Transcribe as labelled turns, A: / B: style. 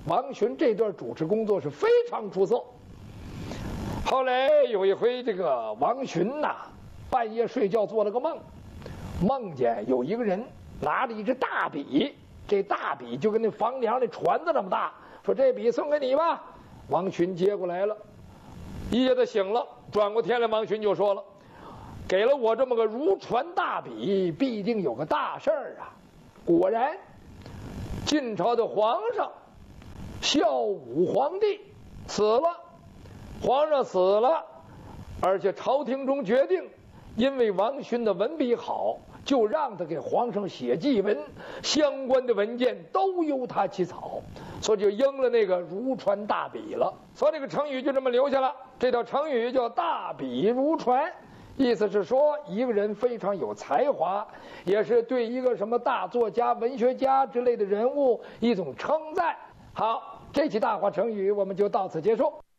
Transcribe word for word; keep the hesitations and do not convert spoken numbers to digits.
A: 王洵这段主持工作是非常出色。后来有一回，这个王洵呐，半夜睡觉做了个梦，梦见有一个人拿着一支大笔，这大笔就跟那房梁那船子那么大，说这笔送给你吧。王洵接过来了，一夜他醒了，转过天来，王洵就说了，给了我这么个如船大笔，必定有个大事儿啊。果然，晋朝的皇上孝武皇帝死了，皇上死了，而且朝廷中决定，因为王洵的文笔好，就让他给皇上写祭文，相关的文件都由他起草，所以就应了那个如船大笔了。所以这个成语就这么留下了。这条成语叫大笔如船，意思是说一个人非常有才华，也是对一个什么大作家、文学家之类的人物一种称赞。好，这期大话成语我们就到此结束。